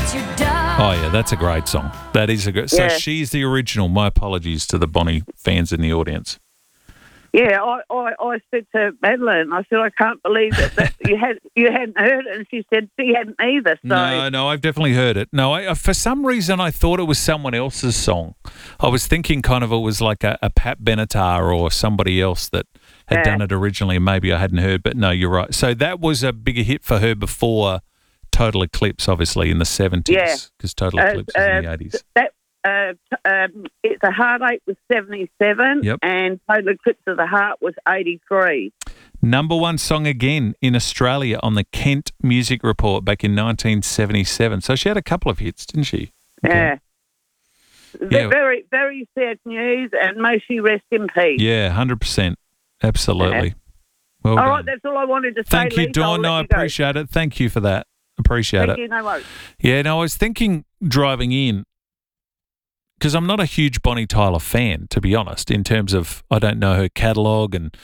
Oh, yeah, that's a great song. That is a good. So Yeah. she's the original. My apologies to the Bonnie fans in the audience. Yeah, I said to Madeline, I said, I can't believe that you hadn't heard it, and she said she hadn't either. So No, I've definitely heard it. No, for some reason I thought it was someone else's song. I was thinking kind of it was like a Pat Benatar or somebody else that had done it originally, and maybe I hadn't heard. But no, you're right. So that was a bigger hit for her before Total Eclipse, obviously, in the 70s. Yeah. Because Total Eclipse is in the 80s. It's a Heartache was 77, Yep. and Total Eclipse of the Heart was 83. Number one song again in Australia on the Kent Music Report back in 1977. So she had a couple of hits, didn't she? Yeah. Yeah. Very, very sad news, and may she rest in peace. Yeah, 100%. Absolutely. Well All done. right, that's all I wanted to say. Thank you, Lisa. I'll Dawn. let No, I you go. appreciate it. Thank you for that. Appreciate Thank it. you, no worries. Yeah, no, I was thinking driving in, because I'm not a huge Bonnie Tyler fan, to be honest, in terms of I don't know her catalogue. And,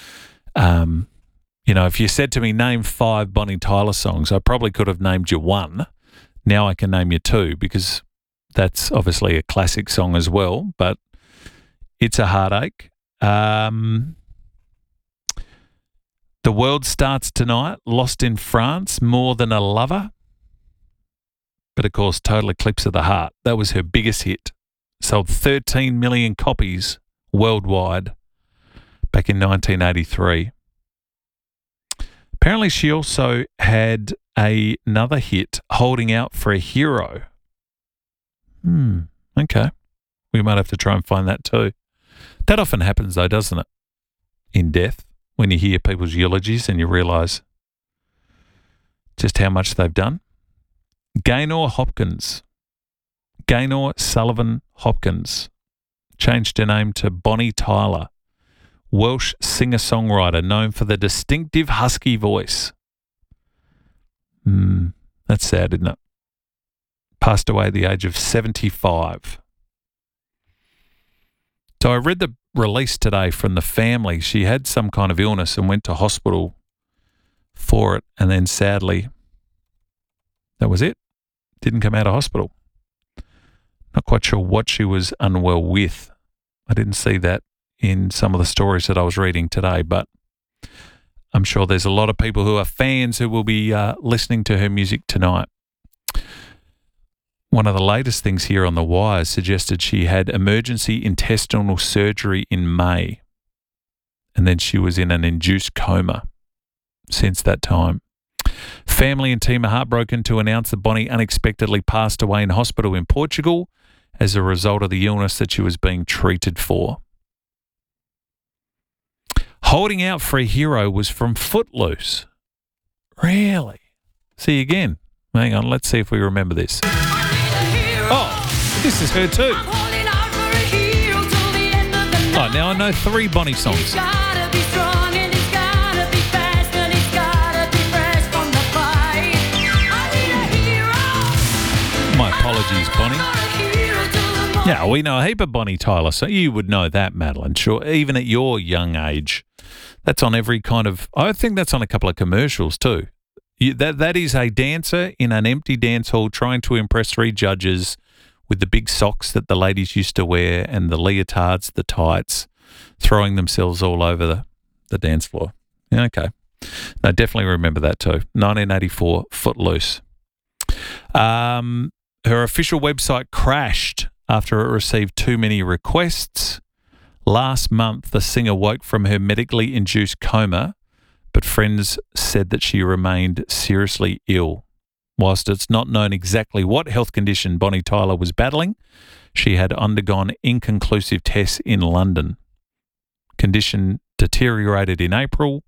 if you said to me, name 5 Bonnie Tyler songs, I probably could have named you one. Now I can name you 2 because that's obviously a classic song as well, but it's a heartache. The World Starts Tonight, Lost in France, More Than a Lover. But of course, Total Eclipse of the Heart, that was her biggest hit. Sold 13 million copies worldwide back in 1983. Apparently, she also had another hit, Holding Out for a Hero. Okay. We might have to try and find that too. That often happens though, doesn't it? In death, when you hear people's eulogies and you realise just how much they've done. Gaynor Sullivan Hopkins changed her name to Bonnie Tyler, Welsh singer-songwriter known for the distinctive husky voice. That's sad, isn't it? Passed away at the age of 75. So I read the release today from the family. She had some kind of illness and went to hospital for it, and then sadly, that was it. Didn't come out of hospital. Not quite sure what she was unwell with. I didn't see that in some of the stories that I was reading today, but I'm sure there's a lot of people who are fans who will be listening to her music tonight. One of the latest things here on The Wire suggested she had emergency intestinal surgery in May, and then she was in an induced coma since that time. Family and team are heartbroken to announce that Bonnie unexpectedly passed away in hospital in Portugal as a result of the illness that she was being treated for. Holding Out for a Hero was from Footloose. Really? See you again. Hang on, let's see if we remember this. Oh, this is her too. Oh, now I know 3 Bonnie songs. My apologies, Bonnie. Yeah, we know a heap of Bonnie Tyler, so you would know that, Madeline. Sure, even at your young age, that's on every kind of. I think that's on a couple of commercials too. That is a dancer in an empty dance hall trying to impress 3 judges with the big socks that the ladies used to wear and the leotards, the tights, throwing themselves all over the dance floor. Yeah, okay. I definitely remember that too. 1984, Footloose. Her official website crashed after it received too many requests. Last month, the singer woke from her medically induced coma, but friends said that she remained seriously ill. Whilst it's not known exactly what health condition Bonnie Tyler was battling, she had undergone inconclusive tests in London. Condition deteriorated in April.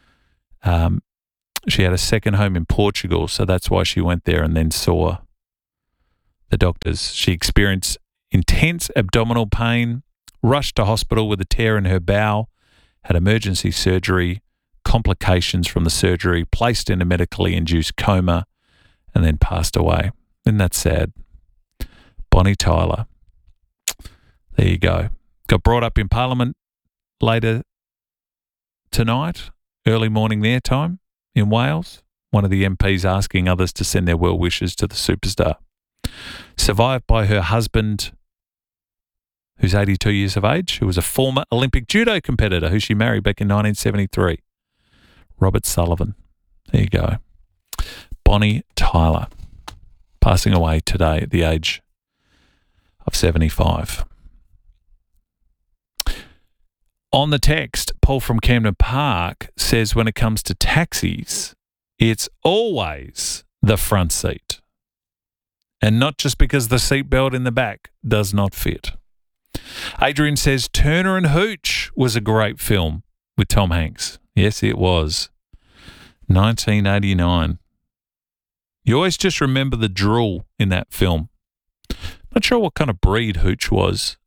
She had a second home in Portugal, so that's why she went there and then saw the doctors. She experienced intense abdominal pain, rushed to hospital with a tear in her bowel, had emergency surgery, complications from the surgery, placed in a medically induced coma, and then passed away. Isn't that sad? Bonnie Tyler. There you go. Got brought up in Parliament later tonight, early morning their time in Wales. One of the MPs asking others to send their well wishes to the superstar. Survived by her husband, who's 82 years of age, who was a former Olympic judo competitor who she married back in 1973. Robert Sullivan. There you go. Bonnie Tyler, passing away today at the age of 75. On the text, Paul from Camden Park says when it comes to taxis, it's always the front seat. And not just because the seatbelt in the back does not fit. Adrian says Turner and Hooch was a great film with Tom Hanks. Yes, it was. 1989. You always just remember the drool in that film. Not sure what kind of breed Hooch was.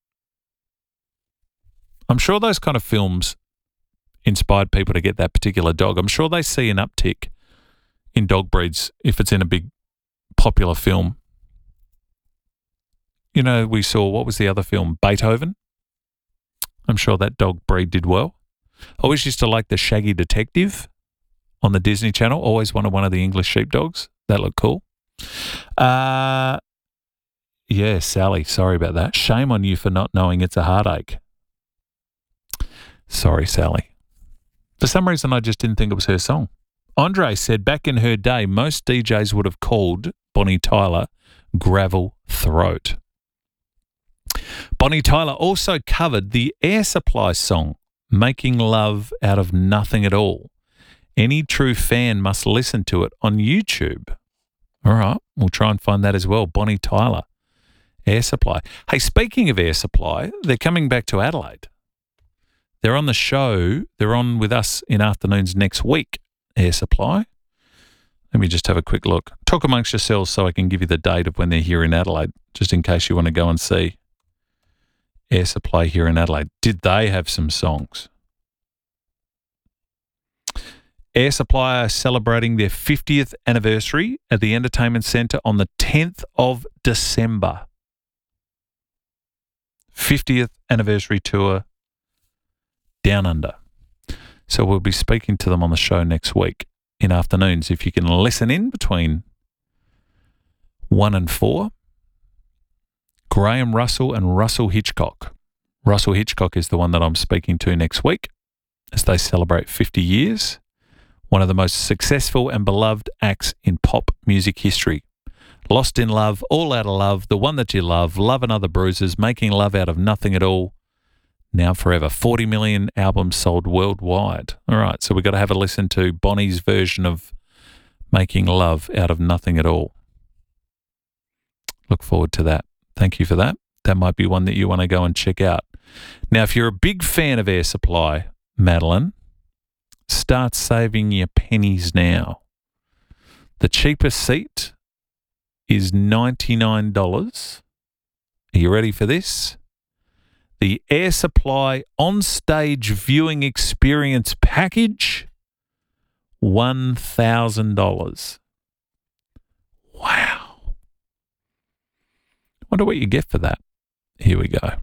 I'm sure those kind of films inspired people to get that particular dog. I'm sure they see an uptick in dog breeds if it's in a big popular film. You know, we saw, what was the other film? Beethoven. I'm sure that dog breed did well. I always used to like the Shaggy Detective on the Disney Channel. Always wanted one of the English sheepdogs. That looked cool. Yeah, Sally, sorry about that. Shame on you for not knowing It's a Heartache. Sorry, Sally. For some reason, I just didn't think it was her song. Andre said back in her day, most DJs would have called Bonnie Tyler Gravel Throat. Bonnie Tyler also covered the Air Supply song, Making Love Out of Nothing at All. Any true fan must listen to it on YouTube. All right, we'll try and find that as well. Bonnie Tyler, Air Supply. Hey, speaking of Air Supply, they're coming back to Adelaide. They're on the show. They're on with us in afternoons next week, Air Supply. Let me just have a quick look. Talk amongst yourselves so I can give you the date of when they're here in Adelaide, just in case you want to go and see Air Supply here in Adelaide. Did they have some songs? Air Supply are celebrating their 50th anniversary at the Entertainment Centre on the 10th of December. 50th anniversary tour down under. So we'll be speaking to them on the show next week in afternoons. If you can listen in between 1 and 4, Graham Russell and Russell Hitchcock. Russell Hitchcock is the one that I'm speaking to next week as they celebrate 50 years. One of the most successful and beloved acts in pop music history. Lost in Love, All Out of Love, The One That You Love, Love and Other Bruises, Making Love Out of Nothing at All, Now Forever. 40 million albums sold worldwide. All right, so we've got to have a listen to Bonnie's version of Making Love Out of Nothing at All. Look forward to that. Thank you for that. That might be one that you want to go and check out. Now, if you're a big fan of Air Supply, Madeline, start saving your pennies now. The cheapest seat is $99. Are you ready for this? The Air Supply on-stage viewing experience package, $1,000. Wow. Wonder what you get for that. Here we go.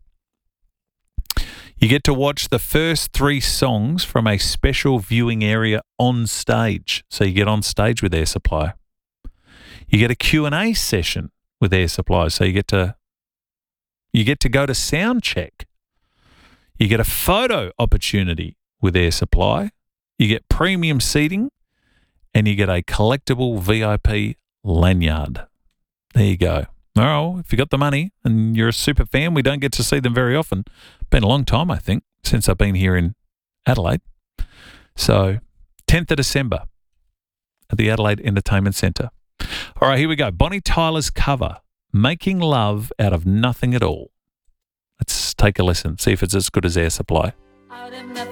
You get to watch the first 3 songs from a special viewing area on stage. So you get on stage with Air Supply. You get a Q&A session with Air Supply. So you get to go to sound check. You get a photo opportunity with Air Supply. You get premium seating and you get a collectible VIP lanyard. There you go. Oh, if you got the money and you're a super fan, we don't get to see them very often. Been a long time, I think, since I've been here in Adelaide. So 10th of December at the Adelaide Entertainment Centre. All right, here we go. Bonnie Tyler's cover, Making Love Out of Nothing at All. Let's take a listen, see if it's as good as Air Supply.